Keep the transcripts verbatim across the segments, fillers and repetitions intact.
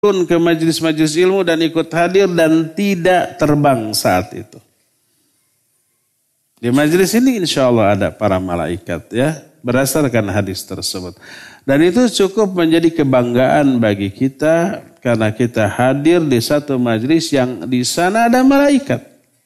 turun ke majelis-majelis ilmu dan ikut hadir dan tidak terbang saat itu. Di majelis ini insya Allah ada para malaikat ya, berdasarkan hadis tersebut. Dan itu cukup menjadi kebanggaan bagi kita karena kita hadir di satu majelis yang di sana ada malaikat.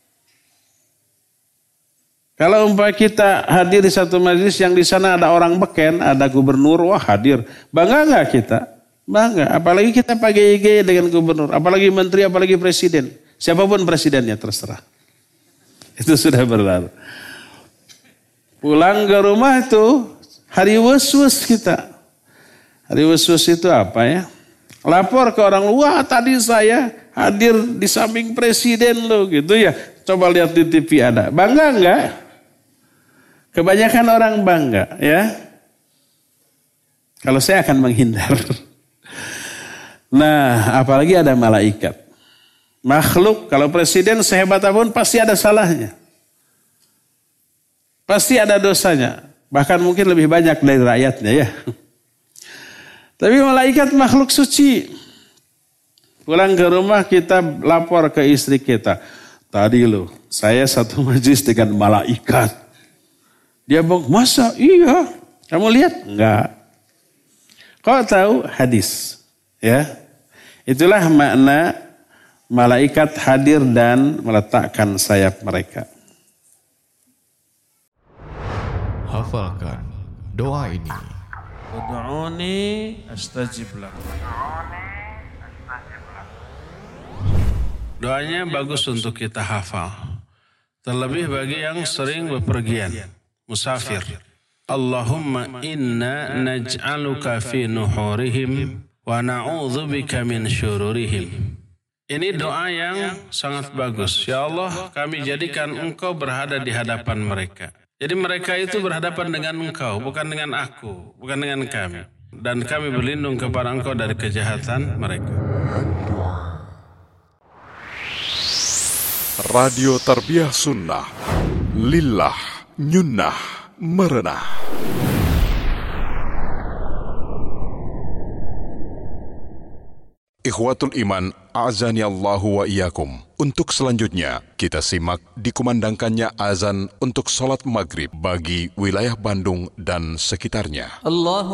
Kalau umpama kita hadir di satu majelis yang di sana ada orang beken, ada gubernur, wah hadir. Bangga nggak kita? Bangga. Apalagi kita pakai I G dengan gubernur, apalagi menteri, apalagi presiden. Siapapun presidennya terserah. Itu sudah berlalu. Pulang ke rumah itu hari was-was kita. Hari was-was itu apa ya? Lapor ke orang, wah tadi saya hadir di samping presiden lo gitu ya. Coba lihat di T V ada. Bangga enggak? Kebanyakan orang bangga ya. Kalau saya akan menghindar. Nah, apalagi ada malaikat. Makhluk, kalau presiden sehebat apapun pasti ada salahnya. Pasti ada dosanya. Bahkan mungkin lebih banyak dari rakyatnya ya. Tapi malaikat makhluk suci. Pulang ke rumah kita lapor ke istri kita. Tadi loh, saya satu majlis dengan malaikat. Dia bilang, masa iya? Kamu lihat? Enggak. Kau tahu hadis. Ya. Itulah makna malaikat hadir dan meletakkan sayap mereka. Hafalkan doa ini. Ud'uni astajib lakum. Doanya bagus untuk kita hafal. Terlebih bagi yang sering bepergian, musafir. Allahumma inna naj'aluka fi nuhurihim wa na'udzubika min syururihim. Ini doa yang sangat bagus. Ya Allah, kami jadikan Engkau berada di hadapan mereka. Jadi mereka itu berhadapan dengan Engkau, bukan dengan aku, bukan dengan kami. Dan kami berlindung kepada Engkau dari kejahatan mereka. Radio Tarbiyah Sunnah, Lillah, Nyunnah, Merenah. Ikhwatul Iman, a'azani Allahu wa iyyakum. Untuk selanjutnya, kita simak dikumandangkannya azan untuk sholat maghrib bagi wilayah Bandung dan sekitarnya. Allah